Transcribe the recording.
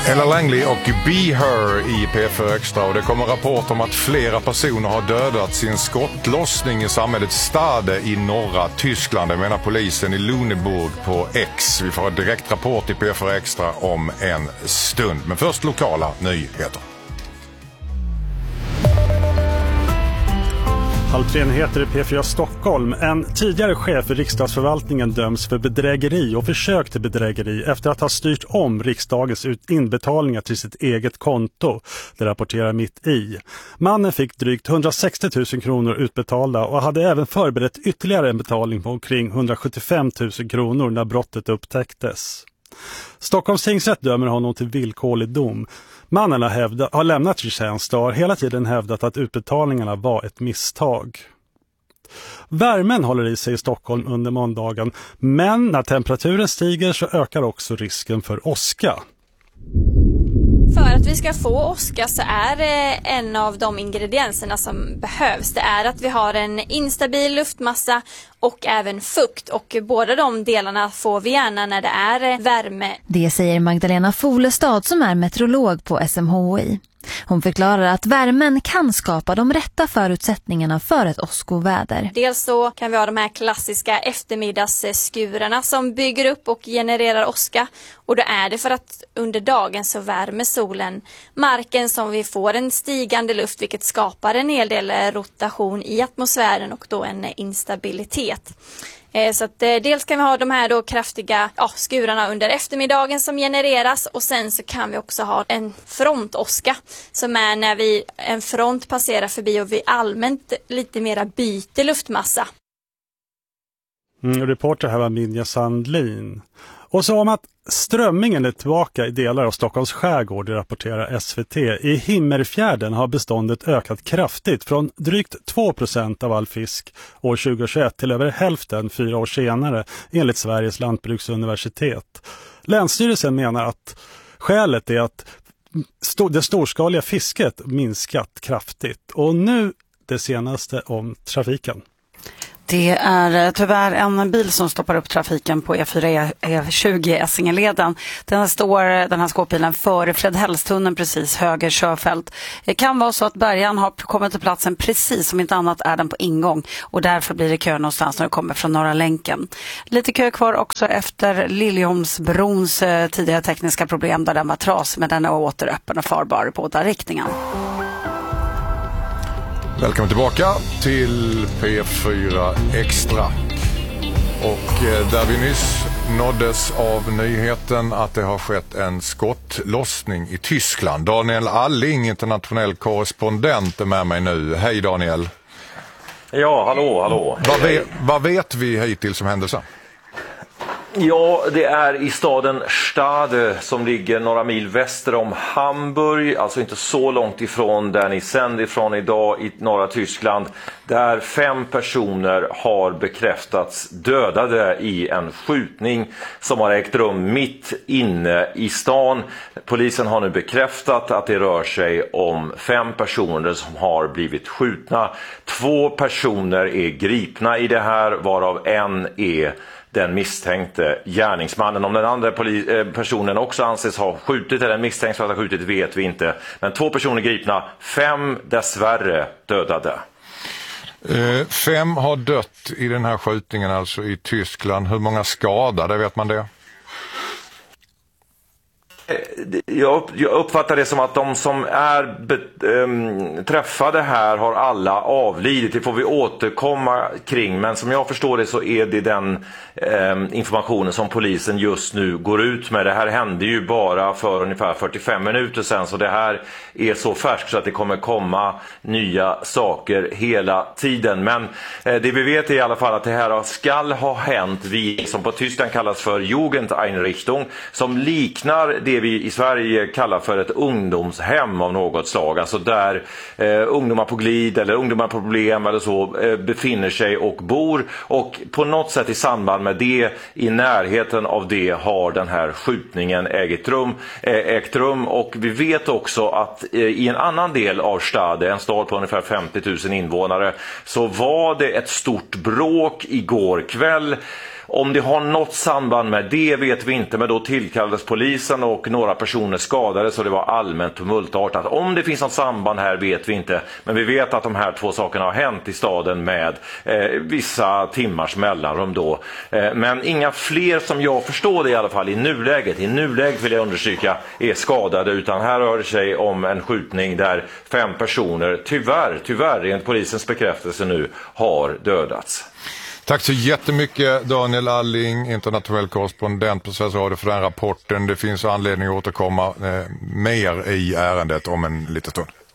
Ella Langley och Be Her i P4 Extra, och det kommer rapport om att flera personer har dödats i en skottlossning i samhället Stade i norra Tyskland. Det menar polisen i Lüneburg på X. Vi får en direkt rapport i P4 Extra om en stund. Men först lokala nyheter. Halv 3 heter i P4 Stockholm. En tidigare chef i riksdagsförvaltningen döms för bedrägeri och försök till bedrägeri efter att ha styrt om riksdagens inbetalningar till sitt eget konto. Det rapporterar Mitt i. Mannen fick drygt 160 000 kronor utbetalda och hade även förberett ytterligare en betalning på omkring 175 000 kronor när brottet upptäcktes. Stockholms tingsrätt dömer honom till villkorlig dom. Mannen har lämnat sin tjänst och har hela tiden hävdat att utbetalningarna var ett misstag. Värmen håller i sig i Stockholm under måndagen, men när temperaturen stiger så ökar också risken för åska. För att vi ska få åska så är en av de ingredienserna som behövs. Det är att vi har en instabil luftmassa och även fukt. Och båda de delarna får vi gärna när det är värme. Det säger Magdalena Folestad som är meteorolog på SMHI. Hon förklarar att värmen kan skapa de rätta förutsättningarna för ett åskoväder. Dels så kan vi ha de här klassiska eftermiddagsskurarna som bygger upp och genererar åska. Och då är det för att under dagen så värmer solen marken som vi får en stigande luft, vilket skapar en hel del rotation i atmosfären och då en instabilitet. Så att dels kan vi ha de här då kraftiga skurarna under eftermiddagen som genereras, och sen så kan vi också ha en frontåska som är när en front passerar förbi och vi allmänt lite mera byter luftmassa. Reporter här var Minja Sandlin. Och så om att strömmingen är tillbaka i delar av Stockholms skärgård, rapporterar SVT. I Himmerfjärden har beståndet ökat kraftigt från drygt 2% av all fisk år 2021 till över hälften 4 år senare, enligt Sveriges lantbruksuniversitet. Länsstyrelsen menar att skälet är att det storskaliga fisket minskat kraftigt. Och nu det senaste om trafiken. Det är tyvärr en bil som stoppar upp trafiken på E4 E20 Essingeleden. Den här skåpbilen före Fredhällstunneln precis höger körfält. Det kan vara så att bärgaren har kommit till platsen precis, som inte annat är den på ingång, och därför blir det kö någonstans när det kommer från Norra länken. Lite kö kvar också efter Liljeholmsbrons tidigare tekniska problem där den var trasig, men den är åter öppen och farbar i båda riktningar. Välkommen tillbaka till P4 Extra. Och där vi nyss nåddes av nyheten att det har skett en skottlossning i Tyskland. Daniel Alling, internationell korrespondent, är med mig nu. Hej Daniel. Ja, hallå. Vad vet vi hittills om händelsen? Ja, det är i staden Stade som ligger några mil väster om Hamburg, alltså inte så långt ifrån där ni sänder ifrån idag i norra Tyskland, där 5 personer har bekräftats dödade i en skjutning som har ägt rum mitt inne i stan. Polisen har nu bekräftat att det rör sig om 5 personer som har blivit skjutna. 2 personer är gripna i det här, varav en är den misstänkte gärningsmannen. Om den andra personen också anses ha skjutit eller misstänks för att ha skjutit vet vi inte. Men 2 personer gripna, 5 dessvärre dödade. 5 har dött i den här skjutningen alltså i Tyskland. Hur många skadade, vet man det? Jag uppfattar det som att de som är träffade här har alla avlidit. Det får vi återkomma kring, men som jag förstår det så är det den informationen som polisen just nu går ut med. Det här hände ju bara för ungefär 45 minuter sedan, så det här är så färskt så att det kommer komma nya saker hela tiden. Men det vi vet är i alla fall att det här skall ha hänt vid, som på Tyskland kallas för Jugendeinrichtung, som liknar det vi i Sverige kallar för ett ungdomshem av något slag. Alltså där ungdomar på glid eller ungdomar på problem eller så befinner sig och bor, och på något sätt i samband med det, i närheten av det, har den här skjutningen ägt rum. Och vi vet också att i en annan del av Stade, en stad på ungefär 50 000 invånare, så var det ett stort bråk igår kväll. Om det har något samband med det vet vi inte, men då tillkallades polisen och några personer skadades så det var allmänt tumultartat. Om det finns något samband här vet vi inte, men vi vet att de här två sakerna har hänt i staden med vissa timmars mellanrum då. Men inga fler som jag förstår det i alla fall i nuläget. I nuläget vill jag understryka är skadade, utan här rör det sig om en skjutning där 5 personer tyvärr enligt polisens bekräftelse nu har dödats. Tack så jättemycket Daniel Alling, internationell korrespondent på Sveriges Radio för den rapporten. Det finns anledning att återkomma mer i ärendet om en liten stund.